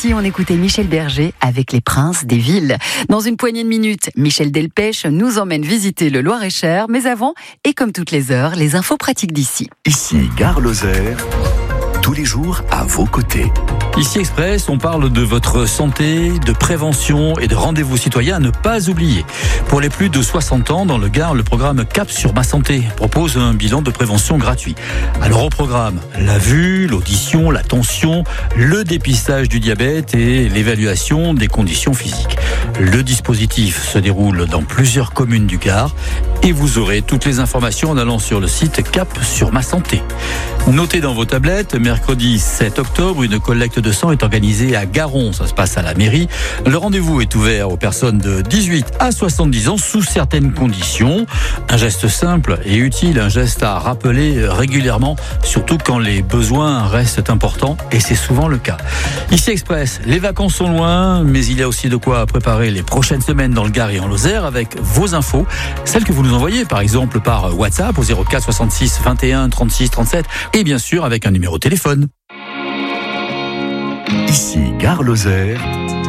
D'ici, on écoutait Michel Berger avec Les Princes des Villes. Dans une poignée de minutes, Michel Delpech nous emmène visiter le Loir-et-Cher. Mais avant, et comme toutes les heures, les infos pratiques d'ici. Ici, Gare Lozère, tous les jours à vos côtés. Ici Express, on parle de votre santé, de prévention et de rendez-vous citoyens à ne pas oublier. Pour les plus de 60 ans, dans le Gard, le programme Cap sur ma santé propose un bilan de prévention gratuit. Alors au programme, la vue, l'audition, la tension, le dépistage du diabète et l'évaluation des conditions physiques. Le dispositif se déroule dans plusieurs communes du Gard et vous aurez toutes les informations en allant sur le site Cap sur ma santé. Notez dans vos tablettes, mercredi 7 octobre, une collecte de sang est organisée à Garon. Ça se passe à la mairie. Le rendez-vous est ouvert aux personnes de 18 à 70 ans sous certaines conditions. Un geste simple et utile, un geste à rappeler régulièrement, surtout quand les besoins restent importants, et c'est souvent le cas. Ici Express, les vacances sont loin, mais il y a aussi de quoi préparer les prochaines semaines dans le Gard et en Lozère avec vos infos, celles que vous nous envoyez par exemple par WhatsApp au 04 66 21 36 37 et bien sûr avec un numéro de téléphone. Ici, Gare Lozère,